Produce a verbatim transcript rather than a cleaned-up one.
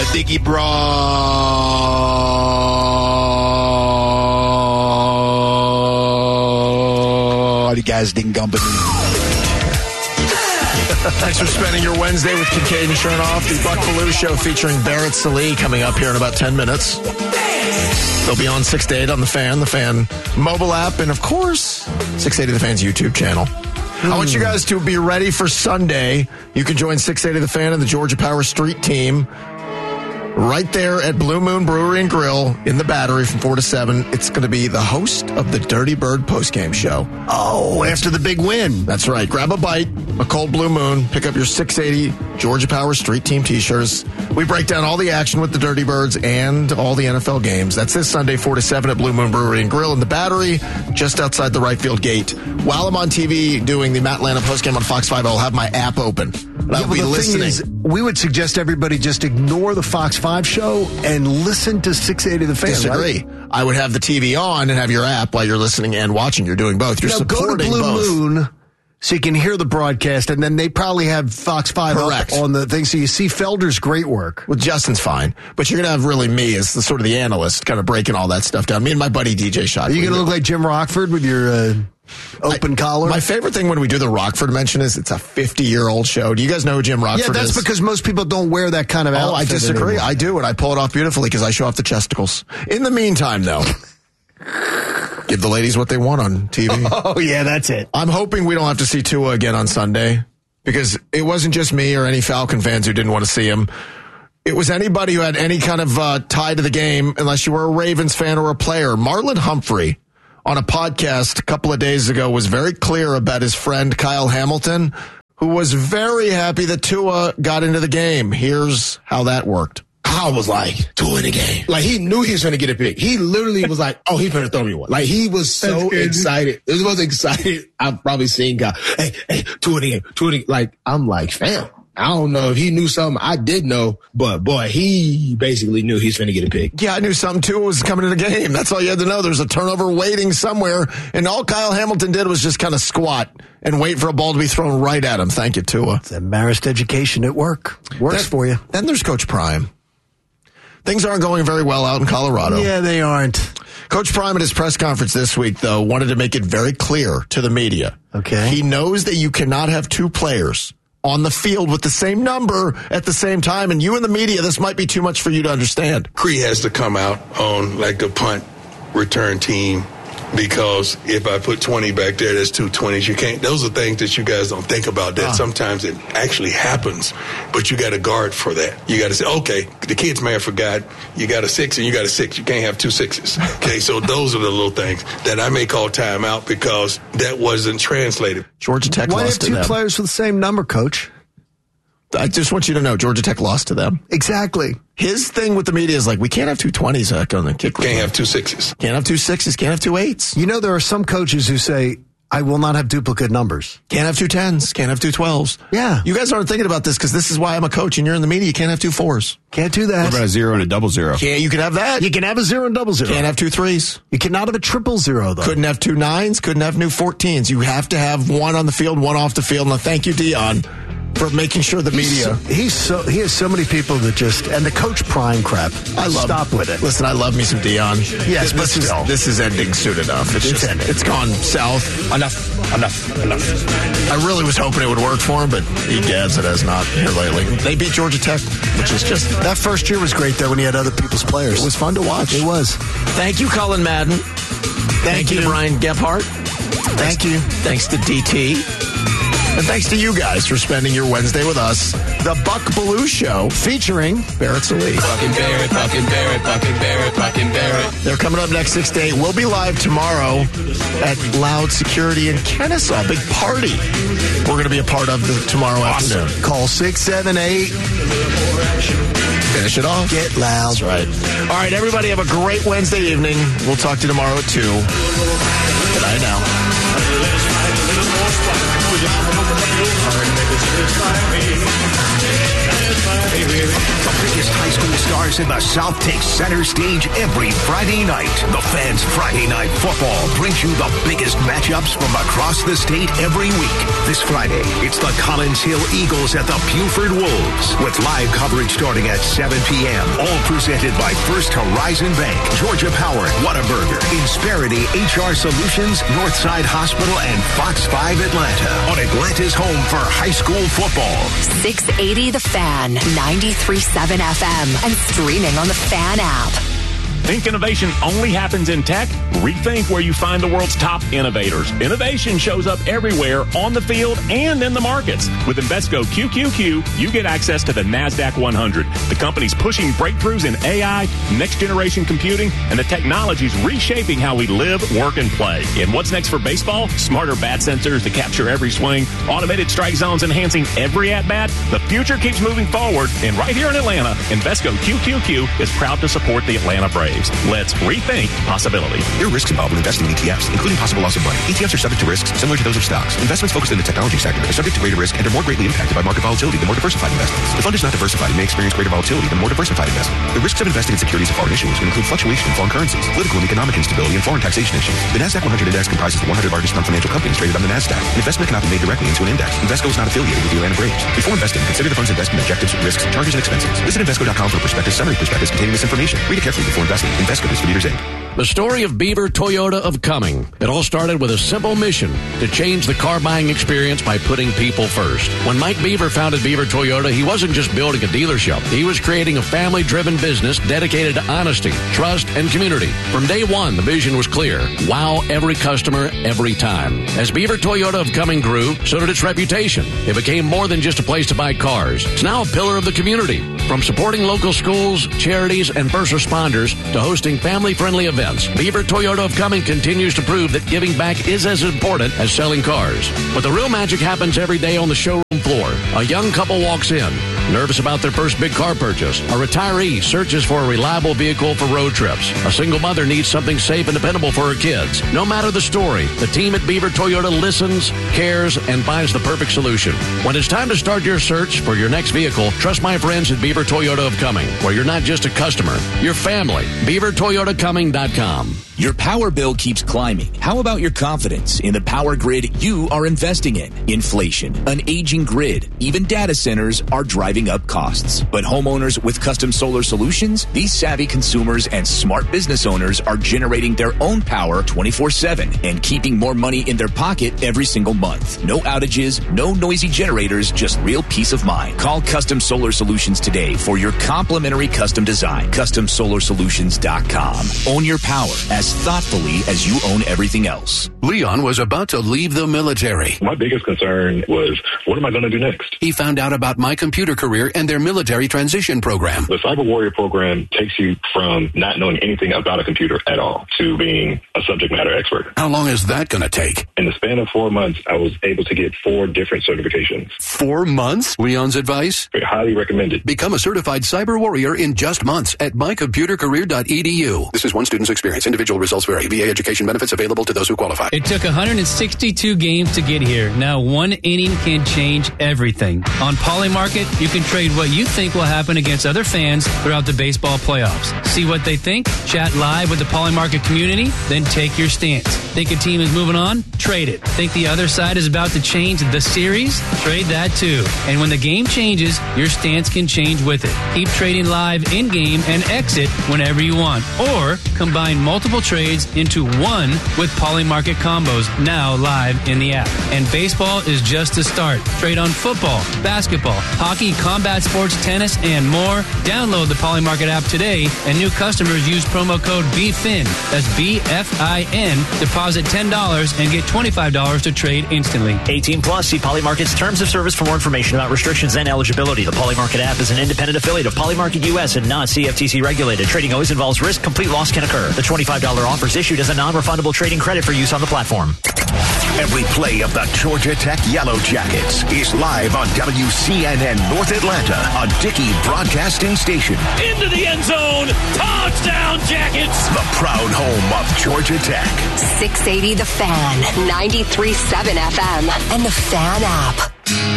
Diggy Broadcasting Company. Thanks for spending your Wednesday with Kincaid and Chernoff. The Buck Belue Show featuring Barrett Sallee coming up here in about ten minutes. They'll be on six to eight on The Fan, The Fan mobile app, and of course, six eighty The Fan's YouTube channel. I want you guys to be ready for Sunday. You can join six eighty The Fan and the Georgia Power Street Team right there at Blue Moon Brewery and Grill in the Battery from four to seven. It's going to be the host of the Dirty Bird postgame show. Oh, after the big win. That's right. Grab a bite, a cold Blue Moon, pick up your six eighty Georgia Power Street Team t-shirts. We break down all the action with the Dirty Birds and all the N F L games. That's this Sunday, four to seven at Blue Moon Brewery and Grill in the Battery, just outside the right field gate. While I'm on T V doing the Matt Lana postgame on Fox five, I'll have my app open. And I'll yeah, be the listening. Thing is, we would suggest everybody just ignore the Fox five show and listen to six eighty The Fan. Disagree. Right? I would have the T V on and have your app while you're listening and watching. You're doing both. You're now, supporting go to Blue both. Moon so you can hear the broadcast, and then they probably have Fox five Correct. up on the thing, so you see Felder's great work. Well, Justin's fine, but you're going to have really me as the sort of the analyst kind of breaking all that stuff down. Me and my buddy D J Shockley. Are you going to look like Jim Rockford with your uh, open I, collar? My favorite thing when we do the Rockford mention is it's a fifty-year-old show. Do you guys know who Jim Rockford is? Yeah, that's is? because most people don't wear that kind of outfit. Oh, I disagree. Anymore. I do, and I pull it off beautifully because I show off the chesticles. In the meantime, though, give the ladies what they want on T V. Oh, yeah, that's it. I'm hoping we don't have to see Tua again on Sunday because it wasn't just me or any Falcon fans who didn't want to see him. It was anybody who had any kind of uh, tie to the game, unless you were a Ravens fan or a player. Marlon Humphrey, on a podcast a couple of days ago, was very clear about his friend Kyle Hamilton, who was very happy that Tua got into the game. Here's how that worked. Kyle was like, Tua in the game. Like, he knew he was going to get a pick. He literally was like, oh, he's going to throw me one. Like, he was so excited. It was the most excited I've probably seen Kyle. Hey, hey, Tua in the game. Tua in the game. Like, I'm like, fam. I don't know if he knew something. I did know, but boy, he basically knew he's going to get a pick. Yeah, I knew something too was coming in the game. That's all you had to know. There's a turnover waiting somewhere, and all Kyle Hamilton did was just kind of squat and wait for a ball to be thrown right at him. Thank you, Tua. It's that Marist education at work. Works that, for you. Then there's Coach Prime. Things aren't going very well out in Colorado. Yeah, they aren't. Coach Prime at his press conference this week, though, wanted to make it very clear to the media. Okay. He knows that you cannot have two players on the field with the same number at the same time. And you in the media, this might be too much for you to understand. Cree has to come out on like the punt return team, because if I put twenty back there, that's two twenties. You can't, those are things that you guys don't think about, that uh. sometimes it actually happens, but you got to guard for that. You got to say, okay, the kids may have forgot, you got a six and you got a six. You can't have two sixes. Okay, so those are the little things that I may call timeout because that wasn't translated. Georgia Tech Why lost have to two them. players with the same number, Coach? I just want you to know, Georgia Tech lost to them. Exactly. His thing with the media is like, we can't have two twenties uh, on the kick. Can't have two sixes. Can't have two sixes. Can't have two eights. You know, there are some coaches who say, I will not have duplicate numbers. Can't have two tens. Can't have two twelves. Yeah. You guys aren't thinking about this because this is why I'm a coach and you're in the media. You can't have two fours. Can't do that. What about a zero and a double zero? Can't, you can have that. You can have a zero and double zero. Can't have two threes. You cannot have a triple zero, though. Couldn't have two nines. Couldn't have new fourteens. You have to have one on the field, one off the field. And thank you, Dion, for making sure the media. He's so, he's so he has so many people that just and the Coach Prime crap. I love. Stop with it. Listen, I love me some Dion. Yes, this, but this still. is this is ending soon enough. It's, It's just, ending. It's gone south. Enough, enough, enough. I really was hoping it would work for him, but egads, it has not here lately. They beat Georgia Tech, which is just That first year was great though when he had other people's players. it was fun to watch. It was. Thank you, Colin Madden. Thank, you, you. Brian Gephardt. Thank you. Thanks to D T. And thanks to you guys for spending your Wednesday with us. The Buck Belue Show featuring Barrett Sallee. Fucking Barrett, fucking Barrett, fucking Barrett, fucking Barrett. They're coming up next six to eight. We'll be live tomorrow at Loud Security in Kennesaw. Big party. We're going to be a part of the tomorrow Awesome. afternoon. Call six seven eight. Finish it off. Get loud. That's right. All right, everybody have a great Wednesday evening. We'll talk to you tomorrow at two. Good night now. The biggest high school superstars in the South take center stage every Friday night. The Fan's Friday Night Football brings you the biggest matchups from across the state every week. This Friday, it's the Collins Hill Eagles at the Buford Wolves with live coverage starting at seven p.m. All presented by First Horizon Bank, Georgia Power, Whataburger, Insperity H R Solutions, Northside Hospital, and Fox five Atlanta on Atlanta's home for high school football. six eighty The Fan, ninety-three point seven F M, and streaming on the Fan app. Think innovation only happens in tech? Rethink where you find the world's top innovators. Innovation shows up everywhere on the field and in the markets. With Invesco Q Q Q, you get access to the NASDAQ one hundred. The company's pushing breakthroughs in A I, next-generation computing, and the technologies reshaping how we live, work, and play. And what's next for baseball? Smarter bat sensors to capture every swing, automated strike zones enhancing every at-bat. The future keeps moving forward, and right here in Atlanta, Invesco Q Q Q is proud to support the Atlanta Braves. Let's rethink possibility. There are risks involved in investing in E T Fs, including possible loss of money. E T Fs are subject to risks similar to those of stocks. Investments focused in the technology sector are subject to greater risk and are more greatly impacted by market volatility than more diversified investments. The fund is not diversified and may experience greater volatility than more diversified investment. The risks of investing in securities of foreign issuers can include fluctuation in foreign currencies, political and economic instability, and foreign taxation issues. The NASDAQ one hundred index comprises the one hundred largest non-financial companies traded on the NASDAQ. An investment cannot be made directly into an index. Invesco is not affiliated with the Atlanta Braves. Before investing, consider the fund's investment objectives, risks, charges, and expenses. Visit Invesco dot com for a prospectus summary prospectus containing this information. Read it carefully before investing. Invesco Distributors Incorporated. The story of Beaver Toyota of Cumming. It all started with a simple mission to change the car buying experience by putting people first. When Mike Beaver founded Beaver Toyota, he wasn't just building a dealership. He was creating a family-driven business dedicated to honesty, trust, and community. From day one, the vision was clear. Wow every customer, every time. As Beaver Toyota of Cumming grew, so did its reputation. It became more than just a place to buy cars. It's now a pillar of the community. From supporting local schools, charities, and first responders to hosting family-friendly events, Beaver Toyota of Cumming continues to prove that giving back is as important as selling cars. But the real magic happens every day on the showroom floor. A young couple walks in, nervous about their first big car purchase. A retiree searches for a reliable vehicle for road trips. A single mother needs something safe and dependable for her kids. No matter the story, the team at Beaver Toyota listens, cares, and finds the perfect solution. When it's time to start your search for your next vehicle, trust my friends at Beaver Toyota of Cumming, where you're not just a customer, you're family. Beaver Toyota Cumming dot com. Your power bill keeps climbing. How about your confidence in the power grid you are investing in? Inflation, an aging grid, even data centers are driving up costs. But homeowners with custom solar solutions, these savvy consumers and smart business owners are generating their own power twenty-four seven and keeping more money in their pocket every single month. No outages, no noisy generators, just real peace of mind. Call Custom Solar Solutions today for your complimentary custom design. custom solar solutions dot com. Own your power as thoughtfully as you own everything else. Leon was about to leave the military. My biggest concern was, what am I going to do next? He found out about My Computer Career and their military transition program. The Cyber Warrior program takes you from not knowing anything about a computer at all to being a subject matter expert. How long is that going to take? In the span of four months, I was able to get four different certifications. Four months? Leon's advice? I highly recommend it. Become a certified Cyber Warrior in just months at my computer career dot e d u. This is one student's experience. Individual results vary. V A education benefits available to those who qualify. It took one hundred sixty-two games to get here. Now one inning can change everything. On Polymarket, you can trade what you think will happen against other fans throughout the baseball playoffs. See what they think? Chat live with the Polymarket community? Then take your stance. Think a team is moving on? Trade it. Think the other side is about to change the series? Trade that too. And when the game changes, your stance can change with it. Keep trading live in-game and exit whenever you want. Or combine multiple trades into one with Polymarket combos now live in the app. And baseball is just the start. Trade on football, basketball, hockey, combat sports, tennis, and more. Download the Polymarket app today, and new customers use promo code B F I N. That's B F I N. Deposit ten dollars and get twenty-five dollars to trade instantly. eighteen plus. See Polymarket's terms of service for more information about restrictions and eligibility. The Polymarket app is an independent affiliate of Polymarket U S and not C F T C regulated. Trading always involves risk. Complete loss can occur. The twenty-five dollars offer is issued as a non-refundable trading credit for use on the platform. Every play of the Georgia Tech Yellow Jackets is live on W C N N North Atlanta, a Dickey broadcasting station. Into the end zone. Touchdown Jackets. The proud home of Georgia Tech. six eighty The Fan, ninety-three point seven F M, and the Fan app.